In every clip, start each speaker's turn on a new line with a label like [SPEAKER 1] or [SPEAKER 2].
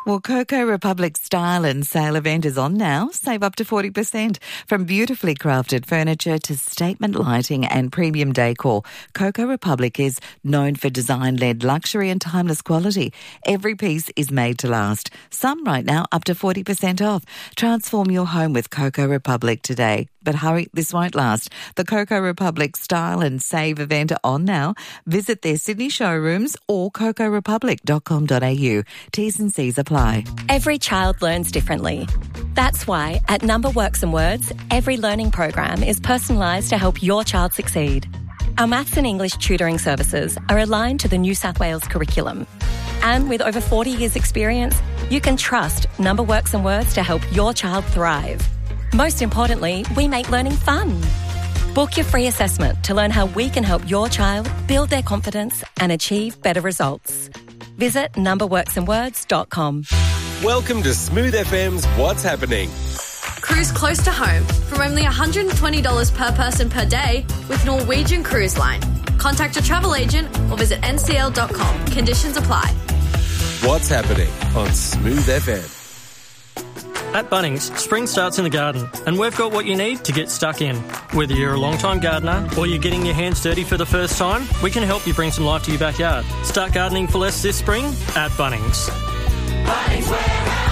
[SPEAKER 1] Well, Coco Republic's style and sale event is on now. Save up to 40%. From beautifully crafted furniture to statement lighting and premium decor, Coco Republic is known for design-led luxury and timeless quality. Every piece is made to last. Some right now up to 40% off. Transform your home with Coco Republic today. But hurry, this won't last. The Coco Republic Style and Save event are on now. Visit their Sydney showrooms or cocorepublic.com.au. T's and C's apply.
[SPEAKER 2] Every child learns differently. That's why at Numberworks and Words, every learning program is personalised to help your child succeed. Our maths and English tutoring services are aligned to the New South Wales curriculum. And with over 40 years' experience, you can trust Numberworks and Words to help your child thrive. Most importantly, we make learning fun. Book your free assessment to learn how we can help your child build their confidence and achieve better results. Visit numberworksandwords.com.
[SPEAKER 3] Welcome to Smooth FM's What's Happening.
[SPEAKER 4] Cruise close to home from only $120 per person per day with Norwegian Cruise Line. Contact your travel agent or visit ncl.com. Conditions apply.
[SPEAKER 3] What's Happening on Smooth FM.
[SPEAKER 5] At Bunnings, spring starts in the garden, and we've got what you need to get stuck in. Whether you're a long-time gardener or you're getting your hands dirty for the first time, we can help you bring some life to your backyard. Start gardening for less this spring at Bunnings.
[SPEAKER 6] Bunnings Warehouse.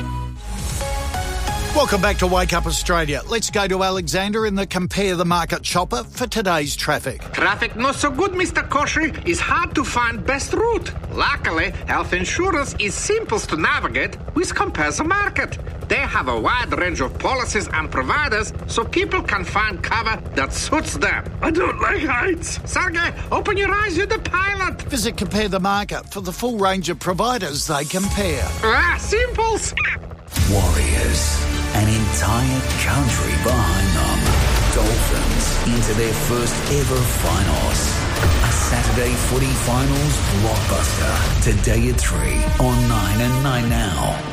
[SPEAKER 7] Welcome back to Wake Up Australia. Let's go to Alexander in the Compare the Market Chopper for today's traffic.
[SPEAKER 8] Traffic not so good, Mr. Kosher. It's hard to find best route. Luckily, health insurance is simple to navigate with Compare the Market. They have a wide range of policies and providers so people can find cover that suits them. I don't like heights. Sergey, open your eyes, you're the pilot.
[SPEAKER 7] Visit Compare the Market for the full range of providers they compare.
[SPEAKER 8] Simples.
[SPEAKER 9] Warriors. An entire country behind them. Dolphins into their first ever finals. A Saturday footy finals blockbuster. Today at 3 on 9 and 9 now.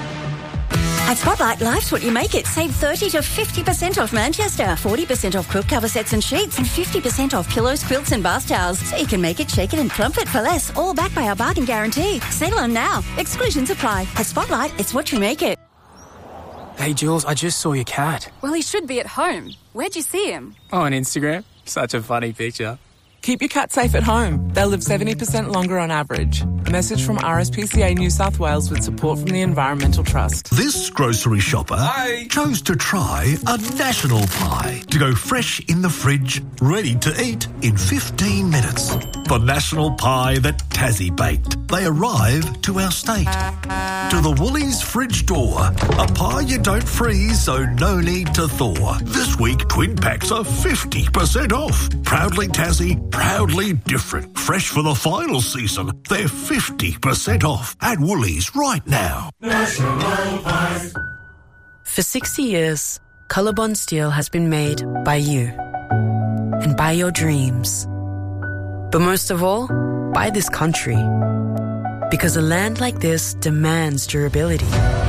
[SPEAKER 10] At Spotlight, life's what you make it. Save 30 to 50% off Manchester, 40% off quilt cover sets and sheets, and 50% off pillows, quilts and bath towels. So you can make it, shake it and plump it for less, all backed by our bargain guarantee. Sale on now. Exclusions apply. At Spotlight, it's what you make it.
[SPEAKER 11] Hey, Jules, I just saw your cat.
[SPEAKER 12] Well, he should be at home. Where'd you see him?
[SPEAKER 11] Oh, on Instagram. Such a funny picture.
[SPEAKER 13] Keep your cat safe at home. They'll live 70% longer on average. A message from RSPCA New South Wales with support from the Environmental Trust.
[SPEAKER 14] This grocery shopper chose to try a national pie to go fresh in the fridge, ready to eat in 15 minutes. The national pie that Tassie baked. They arrive to our state. To the Woolies fridge door. A pie you don't freeze, so no need to thaw. This week, twin packs are 50% off. Proudly Tassie, proudly different. Fresh for the final season. They're 50% off at Woolies right now.
[SPEAKER 6] National Pies.
[SPEAKER 15] For 60 years, Colorbond Steel has been made by you and by your dreams. But most of all, by this country. Because a land like this demands durability.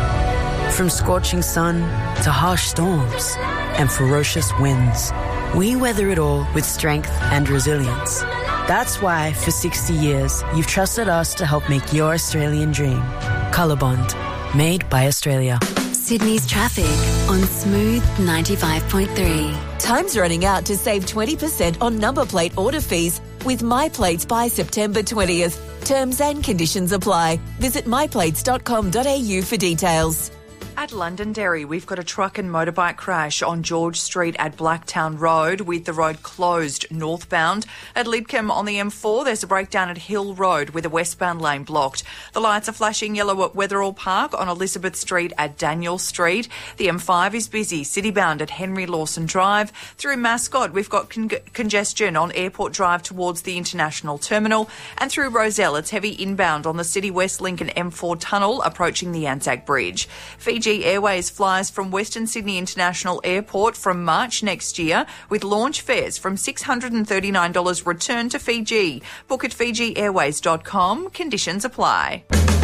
[SPEAKER 15] From scorching sun to harsh storms and ferocious winds, we weather it all with strength and resilience. That's why, for 60 years, you've trusted us to help make your Australian dream. Colorbond, made by Australia.
[SPEAKER 16] Sydney's traffic on Smooth 95.3.
[SPEAKER 17] Time's running out to save 20% on number plate order fees with MyPlates by September 20th. Terms and conditions apply. Visit myplates.com.au for details.
[SPEAKER 18] At Londonderry, we've got a truck and motorbike crash on George Street at Blacktown Road with the road closed northbound. At Lidcombe on the M4, there's a breakdown at Hill Road with a westbound lane blocked. The lights are flashing yellow at Wetherall Park on Elizabeth Street at Daniel Street. The M5 is busy, citybound at Henry Lawson Drive. Through Mascot, we've got congestion on Airport Drive towards the International Terminal. And through Rozelle, it's heavy inbound on the City West Link and M4 tunnel approaching the Anzac Bridge. Fiji Airways flies from Western Sydney International Airport from March next year with launch fares from $639 return to Fiji. Book at FijiAirways.com. Conditions apply.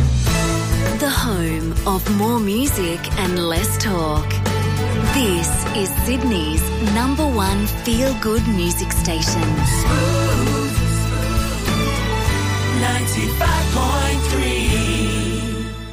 [SPEAKER 16] The home of more music and less talk. This is Sydney's #1 feel-good music station.
[SPEAKER 6] 95.3.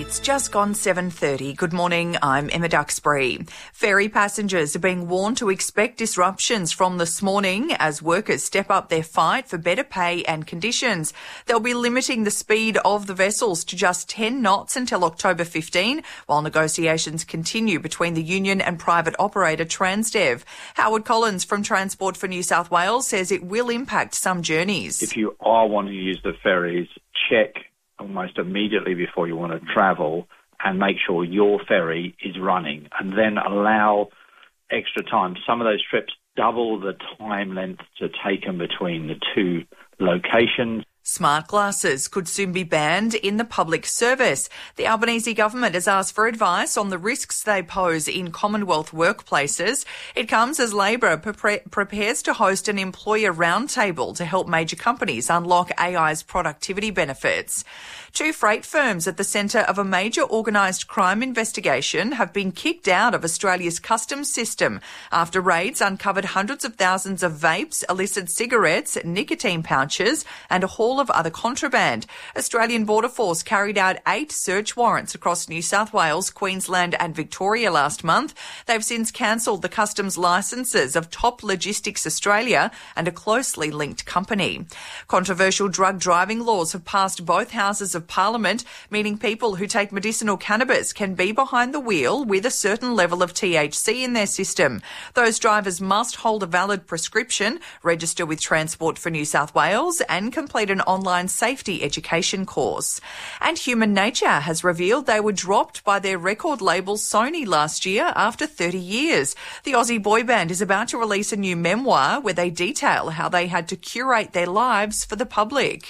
[SPEAKER 18] It's just gone 7:30. Good morning, I'm Emma Duxbury. Ferry passengers are being warned to expect disruptions from this morning as workers step up their fight for better pay and conditions. They'll be limiting the speed of the vessels to just 10 knots until October 15, while negotiations continue between the union and private operator Transdev. Howard Collins from Transport for New South Wales says it will impact some journeys.
[SPEAKER 19] If you are wanting to use the ferries, check almost immediately before you want to travel and make sure your ferry is running, and then allow extra time. Some of those trips double the time length to take them between the two locations.
[SPEAKER 18] Smart glasses could soon be banned in the public service. The Albanese government has asked for advice on the risks they pose in Commonwealth workplaces. It comes as Labor prepares to host an employer roundtable to help major companies unlock AI's productivity benefits. Two freight firms at the centre of a major organised crime investigation have been kicked out of Australia's customs system after raids uncovered hundreds of thousands of vapes, illicit cigarettes, nicotine pouches and a haul of other contraband. Australian Border Force carried out 8 search warrants across New South Wales, Queensland and Victoria last month. They've since cancelled the customs licences of Top Logistics Australia and a closely linked company. Controversial drug driving laws have passed both houses of Parliament, meaning people who take medicinal cannabis can be behind the wheel with a certain level of THC in their system. Those drivers must hold a valid prescription, register with Transport for New South Wales and complete an online safety education course. And Human Nature has revealed they were dropped by their record label Sony last year after 30 years. The Aussie boy band is about to release a new memoir where they detail how they had to curate their lives for the public.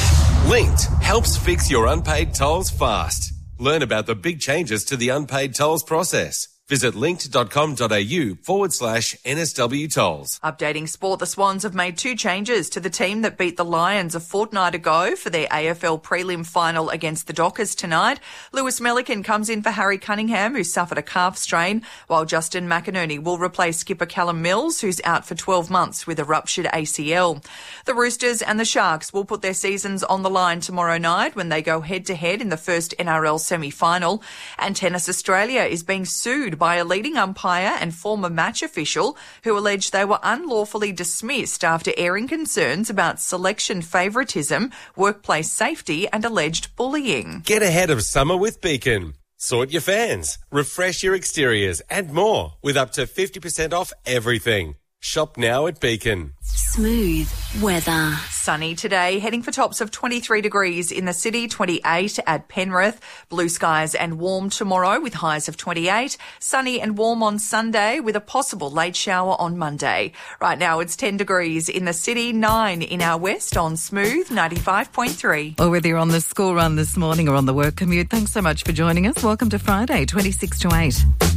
[SPEAKER 3] Linked helps fix your unpaid tolls fast. Learn about the big changes to the unpaid tolls process. Visit linked.com.au/NSW tolls.
[SPEAKER 18] Updating sport, the Swans have made 2 changes to the team that beat the Lions a fortnight ago for their AFL prelim final against the Dockers tonight. Lewis Melican comes in for Harry Cunningham, who suffered a calf strain, while Justin McInerney will replace skipper Callum Mills, who's out for 12 months with a ruptured ACL. The Roosters and the Sharks will put their seasons on the line tomorrow night when they go head-to-head in the first NRL semi-final. And Tennis Australia is being sued by a leading umpire and former match official who alleged they were unlawfully dismissed after airing concerns about selection favouritism, workplace safety and alleged bullying.
[SPEAKER 3] Get ahead of summer with Beacon. Sort your fans, refresh your exteriors and more with up to 50% off everything. Shop now at Beacon.
[SPEAKER 16] Smooth weather.
[SPEAKER 18] Sunny today, heading for tops of 23 degrees in the city, 28 at Penrith. Blue skies and warm tomorrow with highs of 28. Sunny and warm on Sunday with a possible late shower on Monday. Right now it's 10 degrees in the city, 9 in our west on Smooth 95.3.
[SPEAKER 1] Or whether you're on the school run this morning or on the work commute, thanks so much for joining us. Welcome to Friday, 26 to 8.